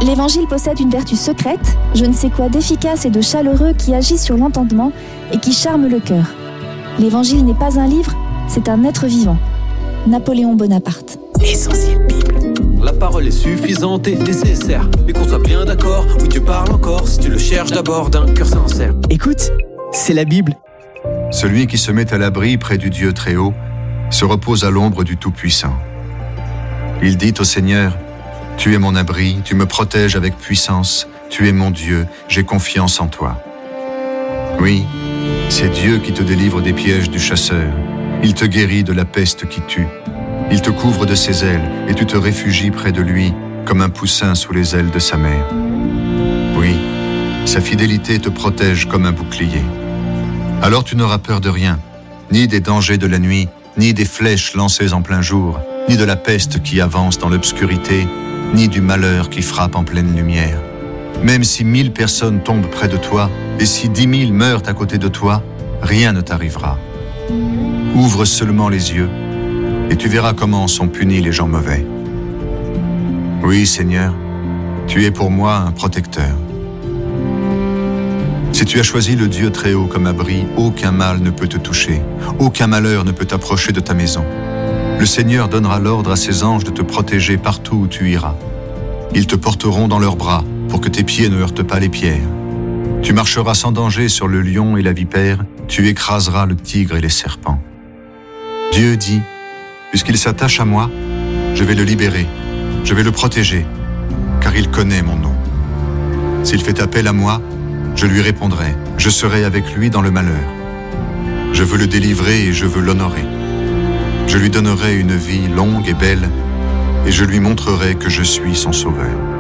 L'Évangile possède une vertu secrète, je ne sais quoi d'efficace et de chaleureux qui agit sur l'entendement et qui charme le cœur. L'Évangile n'est pas un livre, c'est un être vivant. Napoléon Bonaparte. Essentiel Bible. La parole est suffisante et nécessaire, mais qu'on soit bien d'accord, oui Dieu parle encore, si tu le cherches d'abord d'un cœur sincère. Écoute, c'est la Bible. Celui qui se met à l'abri près du Dieu très haut se repose à l'ombre du Tout-Puissant. Il dit au Seigneur, « Tu es mon abri, tu me protèges avec puissance, tu es mon Dieu, j'ai confiance en toi. » Oui, c'est Dieu qui te délivre des pièges du chasseur. Il te guérit de la peste qui tue. Il te couvre de ses ailes et tu te réfugies près de lui comme un poussin sous les ailes de sa mère. Oui, sa fidélité te protège comme un bouclier. Alors tu n'auras peur de rien, ni des dangers de la nuit, ni des flèches lancées en plein jour, ni de la peste qui avance dans l'obscurité, ni du malheur qui frappe en pleine lumière. Même si 1000 personnes tombent près de toi, et si 10 000 meurent à côté de toi, rien ne t'arrivera. Ouvre seulement les yeux, et tu verras comment sont punis les gens mauvais. Oui, Seigneur, tu es pour moi un protecteur. Si tu as choisi le Dieu très haut comme abri, aucun mal ne peut te toucher, aucun malheur ne peut t'approcher de ta maison. Le Seigneur donnera l'ordre à ses anges de te protéger partout où tu iras. Ils te porteront dans leurs bras pour que tes pieds ne heurtent pas les pierres. Tu marcheras sans danger sur le lion et la vipère, tu écraseras le tigre et les serpents. Dieu dit, puisqu'il s'attache à moi, je vais le libérer, je vais le protéger, car il connaît mon nom. S'il fait appel à moi, je lui répondrai, je serai avec lui dans le malheur. Je veux le délivrer et je veux l'honorer. Je lui donnerai une vie longue et belle, et je lui montrerai que je suis son sauveur.